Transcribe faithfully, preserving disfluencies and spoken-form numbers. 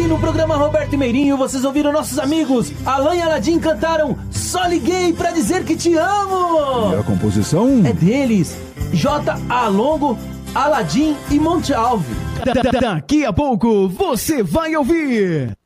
Aqui no programa Roberto e Meirinho, vocês ouviram nossos amigos Alan e Aladim cantaram Só Liguei Pra Dizer Que Te Amo. E a composição? É deles, J. Alongo, Aladim e Monte Alves. Daqui a pouco você vai ouvir